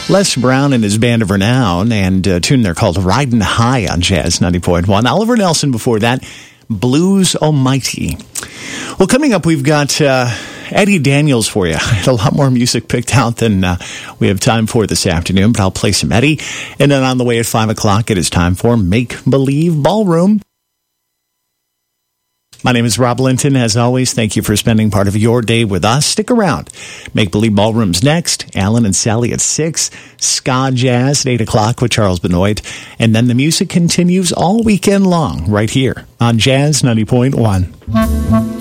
Les Brown and his band of renown, and a tune they're called Riding High on Jazz 90.1. Oliver Nelson before that, Blues Almighty. Well, coming up, we've got Eddie Daniels for you. I had a lot more music picked out than we have time for this afternoon, but I'll play some Eddie. And then on the way at 5 o'clock, it is time for Make Believe Ballroom. My name is Rob Linton. As always, thank you for spending part of your day with us. Stick around. Make Believe Ballroom's next. Alan and Sally at 6. Ska Jazz at 8 o'clock with Charles Benoit. And then the music continues all weekend long right here on Jazz 90.1.